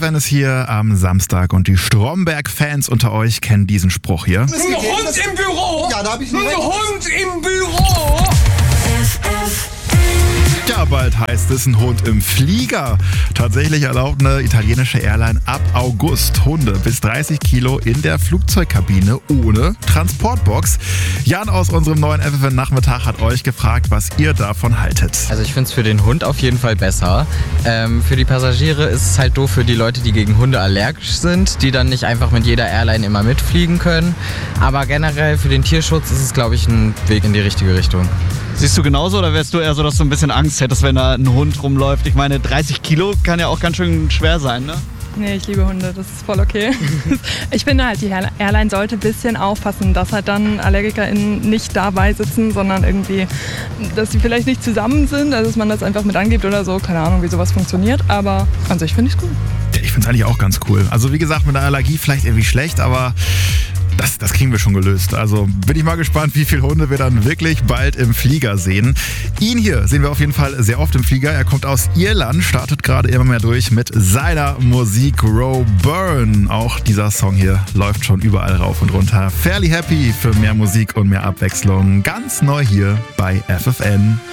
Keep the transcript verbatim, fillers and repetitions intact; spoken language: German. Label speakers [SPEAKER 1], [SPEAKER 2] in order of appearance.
[SPEAKER 1] N ist hier am Samstag und die Stromberg-Fans unter euch kennen diesen Spruch hier.
[SPEAKER 2] Ein Hund im Büro!
[SPEAKER 3] Ja, da hab ich
[SPEAKER 2] Ein
[SPEAKER 3] einen
[SPEAKER 2] Hund im Büro!
[SPEAKER 1] Ja, bald heißt es ein Hund im Flieger. Tatsächlich erlaubt eine italienische Airline ab August Hunde bis dreißig Kilo in der Flugzeugkabine ohne Transportbox. Jan aus unserem neuen F F N-Nachmittag hat euch gefragt, was ihr davon haltet.
[SPEAKER 4] Also ich finde es für den Hund auf jeden Fall besser. Ähm, für die Passagiere ist es halt doof für die Leute, die gegen Hunde allergisch sind, die dann nicht einfach mit jeder Airline immer mitfliegen können. Aber generell für den Tierschutz ist es, glaube ich, ein Weg in die richtige Richtung.
[SPEAKER 5] Siehst du genauso oder wärst du eher so, dass du ein bisschen Angst hättest, wenn da ein Hund rumläuft? Ich meine, dreißig Kilo kann ja auch ganz schön schwer sein, ne?
[SPEAKER 6] Nee, ich liebe Hunde, das ist voll okay. Ich finde halt, die Airline sollte ein bisschen aufpassen, dass halt dann AllergikerInnen nicht dabei sitzen, sondern irgendwie, dass sie vielleicht nicht zusammen sind, also dass man das einfach mit angibt oder so. Keine Ahnung, wie sowas funktioniert, aber an sich finde ich es gut.
[SPEAKER 1] Ja, ich finde es eigentlich auch ganz cool. Also wie gesagt, mit der Allergie vielleicht irgendwie schlecht, aber Das, das kriegen wir schon gelöst. Also bin ich mal gespannt, wie viele Hunde wir dann wirklich bald im Flieger sehen. Ihn hier sehen wir auf jeden Fall sehr oft im Flieger. Er kommt aus Irland, startet gerade immer mehr durch mit seiner Musik Row Burn. Auch dieser Song hier läuft schon überall rauf und runter. Fairly Happy für mehr Musik und mehr Abwechslung. Ganz neu hier bei F F N.